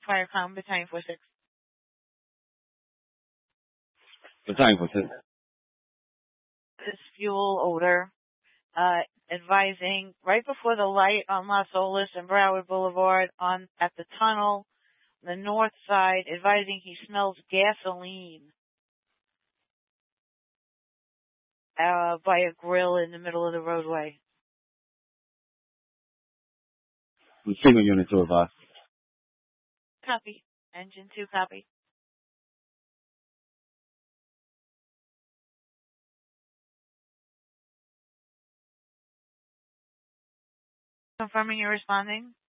Firecom, Battalion 46. Battalion 46. This fuel odor, advising right before the light on Las Olas and Broward Boulevard at the tunnel, the north side, advising he smells gasoline by a grill in the middle of the roadway. Signal Unit 2 advise. Copy. Engine 2, copy. Confirming you're responding.